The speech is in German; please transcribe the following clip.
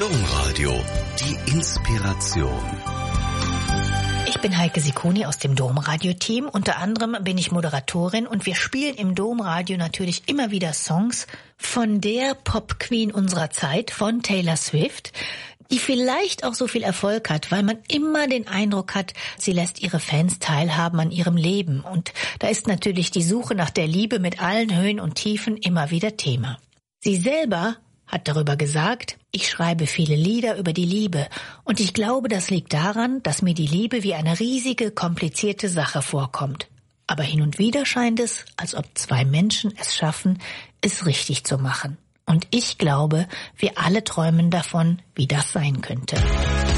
Domradio, die Inspiration. Ich bin Heike Sikoni aus dem Domradio-Team. Unter anderem bin ich Moderatorin und wir spielen im Domradio natürlich immer wieder Songs von der Pop-Queen unserer Zeit, von Taylor Swift, die vielleicht auch so viel Erfolg hat, weil man immer den Eindruck hat, sie lässt ihre Fans teilhaben an ihrem Leben. Und da ist natürlich die Suche nach der Liebe mit allen Höhen und Tiefen immer wieder Thema. Sie selber hat darüber gesagt, ich schreibe viele Lieder über die Liebe und ich glaube, das liegt daran, dass mir die Liebe wie eine riesige, komplizierte Sache vorkommt. Aber hin und wieder scheint es, als ob zwei Menschen es schaffen, es richtig zu machen. Und ich glaube, wir alle träumen davon, wie das sein könnte.